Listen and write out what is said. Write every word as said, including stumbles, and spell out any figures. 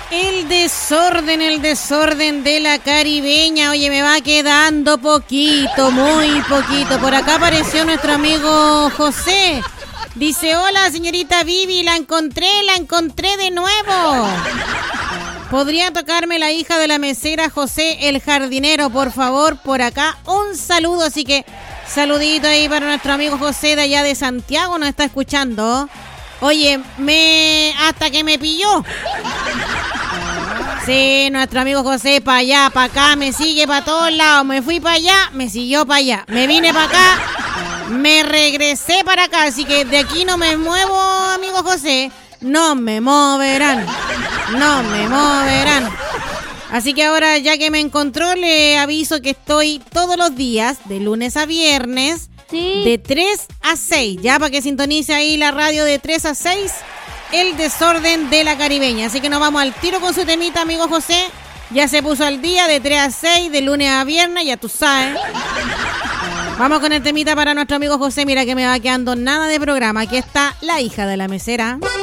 El desorden, el desorden de la caribeña. Oye, me va quedando poquito, muy poquito. Por acá apareció nuestro amigo José. Dice, hola señorita Vivi, la encontré, la encontré de nuevo. ¿Podría tocarme la hija de la mesera José el jardinero, por favor? Por acá un saludo, así que saludito ahí para nuestro amigo José de allá de Santiago, nos está escuchando. Oye, me hasta que me pilló. Sí, nuestro amigo José para allá, para acá, me sigue para todos lados. Me fui para allá, me siguió para allá. Me vine para acá, me regresé para acá. Así que de aquí no me muevo, amigo José. No me moverán, no me moverán. Así que ahora, ya que me encontró, le aviso que estoy todos los días, de lunes a viernes, ¿sí? De tres a seis. Ya, para que sintonice ahí la radio de tres a seis. El desorden de la caribeña. Así que nos vamos al tiro con su temita, amigo José. Ya se puso al día de tres a seis, de lunes a viernes, ya tú sabes. Vamos con el temita para nuestro amigo José. Mira que me va quedando nada de programa. Aquí está la hija de la mesera.